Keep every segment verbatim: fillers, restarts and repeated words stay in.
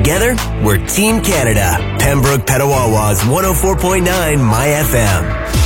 Together, we're Team Canada. Pembroke Petawawa's one oh four point nine My F M.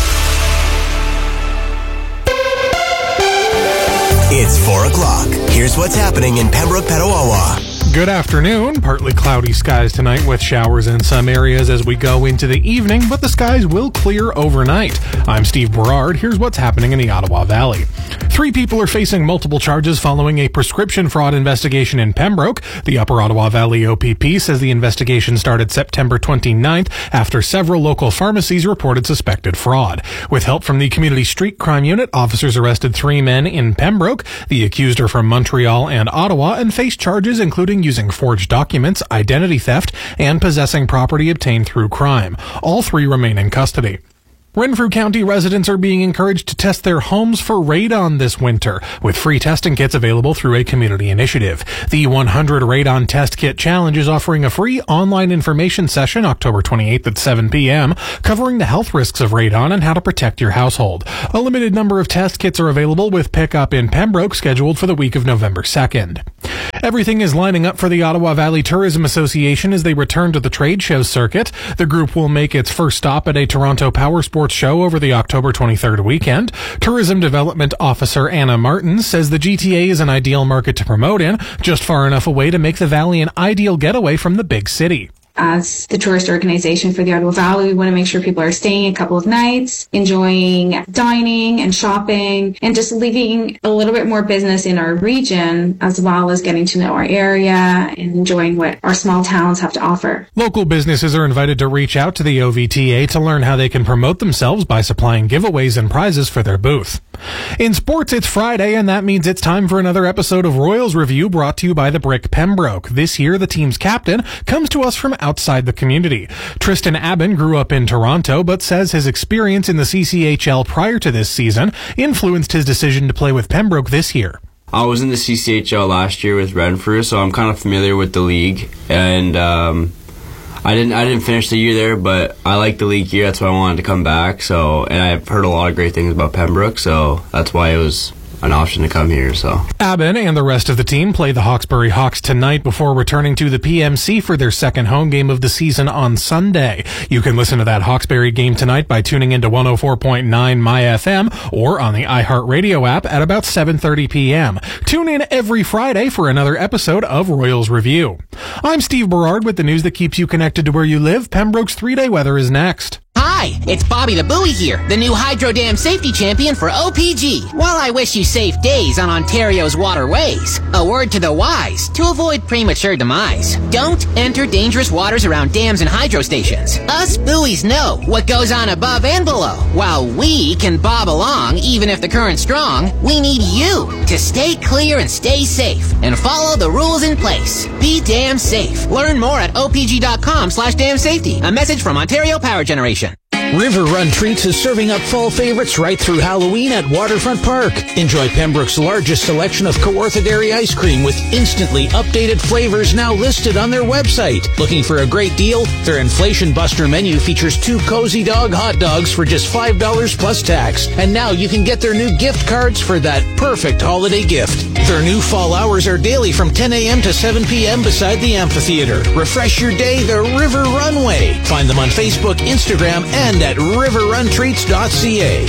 It's four o'clock. Here's what's happening in Pembroke Petawawa. Good afternoon. Partly cloudy skies tonight with showers in some areas as we go into the evening, but the skies will clear overnight. I'm Steve Berard. Here's what's happening in the Ottawa Valley. Three people are facing multiple charges following a prescription fraud investigation in Pembroke. The Upper Ottawa Valley O P P says the investigation started September twenty-ninth after several local pharmacies reported suspected fraud. With help from the Community Street Crime Unit, officers arrested three men in Pembroke. The accused are from Montreal and Ottawa and face charges including using forged documents, identity theft, and possessing property obtained through crime. All three remain in custody. Renfrew County residents are being encouraged to test their homes for radon this winter, with free testing kits available through a community initiative. The one hundred Radon Test Kit Challenge is offering a free online information session October twenty-eighth at seven p.m., covering the health risks of radon and how to protect your household. A limited number of test kits are available, with pickup in Pembroke scheduled for the week of November second. Everything is lining up for the Ottawa Valley Tourism Association as they return to the trade show circuit. The group will make its first stop at a Toronto Power Sports show over the October twenty-third weekend. Tourism Development Officer Anna Martin says the G T A is an ideal market to promote in, just far enough away to make the Valley an ideal getaway from the big city. As the tourist organization for the Ottawa Valley, we want to make sure people are staying a couple of nights, enjoying dining and shopping, and just leaving a little bit more business in our region, as well as getting to know our area and enjoying what our small towns have to offer. Local businesses are invited to reach out to the O V T A to learn how they can promote themselves by supplying giveaways and prizes for their booth. In sports, it's Friday, and that means it's time for another episode of Royals Review brought to you by the Brick Pembroke. This year, the team's captain comes to us from outside the community. Tristan Abbin grew up in Toronto, but says his experience in the C C H L prior to this season influenced his decision to play with Pembroke this year. I was in the C C H L last year with Renfrew, so I'm kind of familiar with the league, and um, I didn't I didn't finish the year there, but I like the league here. That's why I wanted to come back. So, and I've heard a lot of great things about Pembroke, so that's why it was an option to come here. So Abbin and the rest of the team play the Hawkesbury Hawks tonight before returning to the P M C for their second home game of the season on Sunday. You can listen to that Hawkesbury game tonight by tuning into one oh four point nine My F M or on the iHeartRadio app at about seven thirty p.m. Tune in every Friday for another episode of Royals Review. I'm Steve Berard with the news that keeps you connected to where you live. Pembroke's three-day weather is next. Hi, it's Bobby the Buoy here, the new Hydro Dam Safety Champion for O P G. While I wish you safe days on Ontario's waterways, a word to the wise to avoid premature demise. Don't enter dangerous waters around dams and hydro stations. Us buoys know what goes on above and below. While we can bob along even if the current's strong, we need you to stay clear and stay safe and follow the rules in place. Be damn safe. Learn more at opg.com slash damn safety. A message from Ontario Power Generation. River Run Treats is serving up fall favorites right through Halloween at Waterfront Park. Enjoy Pembroke's largest selection of Kawartha Dairy ice cream with instantly updated flavors now listed on their website. Looking for a great deal? Their Inflation Buster menu features two Cozy Dog hot dogs for just five dollars plus tax. And now you can get their new gift cards for that perfect holiday gift. Their new fall hours are daily from ten a.m. to seven p.m. beside the amphitheater. Refresh your day the River Runway. Find them on Facebook, Instagram, and at river run treats dot c a.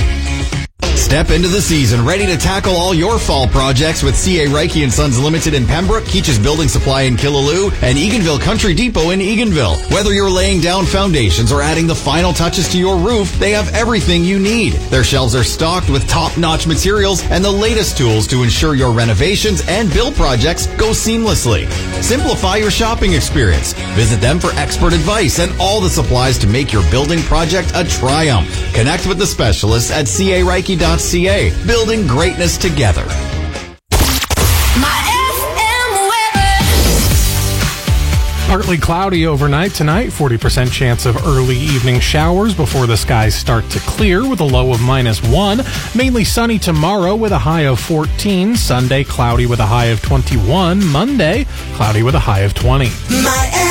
Step into the season ready to tackle all your fall projects with C A Reiki and Sons Limited in Pembroke, Keach's Building Supply in Killaloe, and Eganville Country Depot in Eganville. Whether you're laying down foundations or adding the final touches to your roof, they have everything you need. Their shelves are stocked with top-notch materials and the latest tools to ensure your renovations and build projects go seamlessly. Simplify your shopping experience. Visit them for expert advice and all the supplies to make your building project a triumph. Connect with the specialists at C A Reiki dot c a. Building greatness together. Partly cloudy overnight tonight, forty percent chance of early evening showers before the skies start to clear with a low of minus one. Mainly sunny tomorrow with a high of fourteen. Sunday, cloudy with a high of twenty-one. Monday, cloudy with a high of twenty. My